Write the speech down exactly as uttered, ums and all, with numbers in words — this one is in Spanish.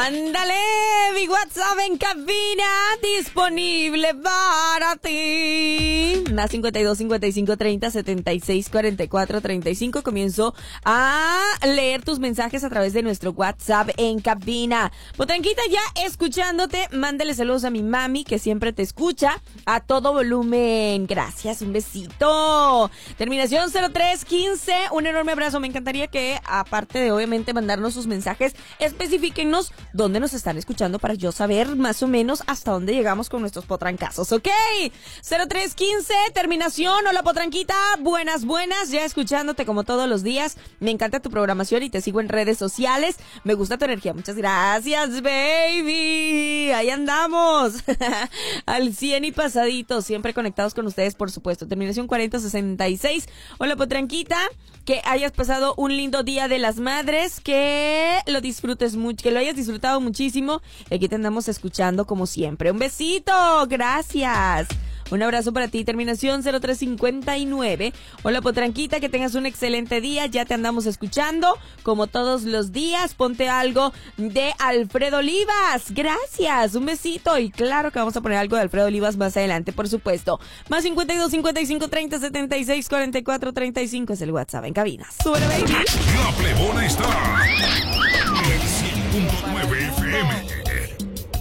Ándale, mi WhatsApp en cabina disponible para ti. Más cincuenta y dos, cincuenta y cinco, treinta, setenta y seis, cuarenta y cuatro, treinta y cinco. Comienzo a leer tus mensajes a través de nuestro WhatsApp en cabina. Potranquita, ya escuchándote, mándale saludos a mi mami que siempre te escucha a todo volumen. Gracias, un besito. Terminación cero tres quince, un enorme abrazo. Me encantaría que, aparte de obviamente mandarnos sus mensajes, especifíquenos dónde nos están escuchando para yo saber más o menos hasta dónde llegamos con nuestros potrancazos, ¿ok? cero tres quince, terminación, hola potranquita, buenas, buenas, ya escuchándote como todos los días. Me encanta tu programación y te sigo en redes sociales. Me gusta tu energía, muchas gracias, baby. Ahí andamos. Al cien y pasadito, siempre conectados con ustedes, por supuesto. Terminación cuarenta sesenta y seis. Hola potranquita, que hayas pasado un lindo día de las madres, que lo disfrutes mucho, que lo hayas disfrutado muchísimo. Y aquí te andamos escuchando como siempre. Un besito, gracias. Un abrazo para ti, terminación cero tres cincuenta y nueve. Hola potranquita, que tengas un excelente día, ya te andamos escuchando como todos los días. Ponte algo de Alfredo Olivas, gracias, un besito. Y claro que vamos a poner algo de Alfredo Olivas más adelante, por supuesto. Más cincuenta y dos, cincuenta y cinco, treinta, setenta y seis, cuarenta y cuatro, treinta y cinco es el WhatsApp en cabina. ¡Súbele, baby! La Plebona está en cien punto nueve F M.